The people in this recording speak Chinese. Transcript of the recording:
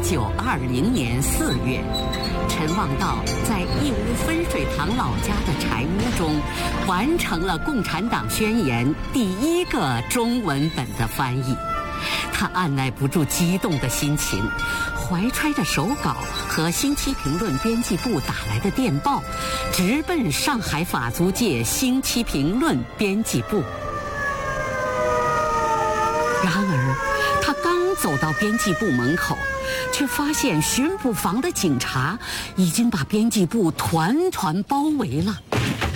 1920年4月，陈望道在义乌分水塘老家的柴屋中，完成了《共产党宣言》第一个中文本的翻译。他按耐不住激动的心情，怀揣着手稿和《星期评论》编辑部打来的电报，直奔上海法租界《星期评论》编辑部。然而，他刚走到编辑部门口，却发现巡捕房的警察已经把编辑部团团包围了。